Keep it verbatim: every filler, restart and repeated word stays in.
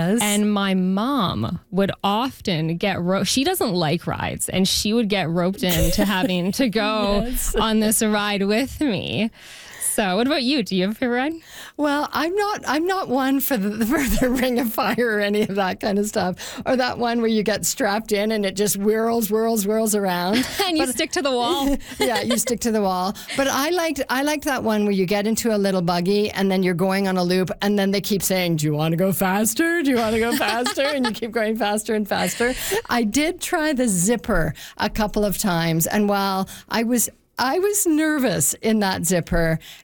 Yes. And my mom would often get roped. She doesn't like rides, and she would get roped into having to go yes. on this ride with me. So what about you? Do you have a favorite ride? Well, I'm not I'm not one for the, for the Ring of Fire or any of that kind of stuff. Or that one where you get strapped in and it just whirls, whirls, whirls around. And you but, stick to the wall. Yeah, you stick to the wall. But I liked I liked that one where you get into a little buggy and then you're going on a loop and then they keep saying, do you want to go faster? Do you want to go faster? And you keep going faster and faster. I did try the zipper a couple of times. And while I was I was nervous in that zipper,